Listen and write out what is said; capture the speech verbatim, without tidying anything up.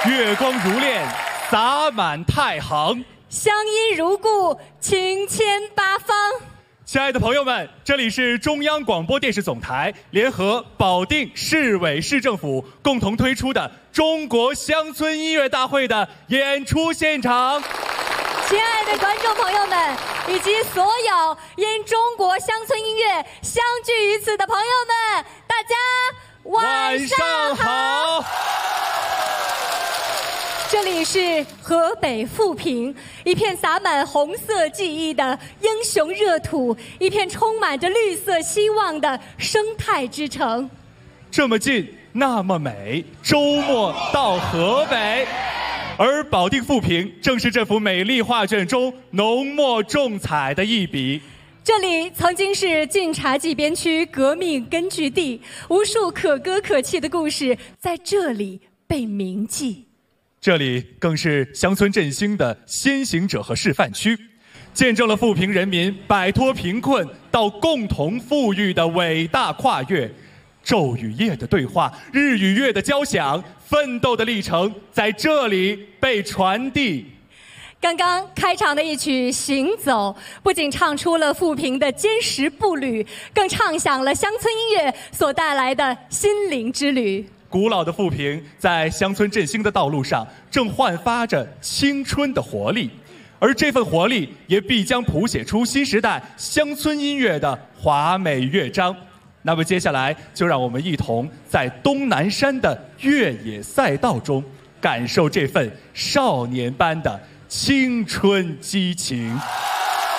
月光如练，洒满太行； 乡音如故，情牵八方。 亲爱的朋友们，这里是中央广播电视总台联合保定市委市政府共同推出的中国乡村音乐大会的演出现场。 亲爱的观众朋友们，以及所有因中国乡村音乐相聚于此的朋友们，大家晚上好。这里是河北富平，一片洒满红色记忆的英雄热土，一片充满着绿色希望的生态之城。 这么近，那么美，周末到河北。而保定富平正是这幅美丽画卷中浓墨重彩的一笔。 这里曾经是晋察冀边区革命根据地，无数可歌可泣的故事在这里被铭记。 这里更是乡村振兴的先行者和示范区，见证了富平人民摆脱贫困到共同富裕的伟大跨越。昼与夜的对话，日与月的交响，奋斗的历程在这里被传递。 刚刚开场的一曲《行走》，不仅唱出了富平的坚实步履，更唱响了乡村音乐所带来的心灵之旅。 古老的富平在乡村振兴的道路上正焕发着青春的活力，而这份活力也必将谱写出新时代乡村音乐的华美乐章。那么接下来就让我们一同在东南山的越野赛道中感受这份少年般的青春激情。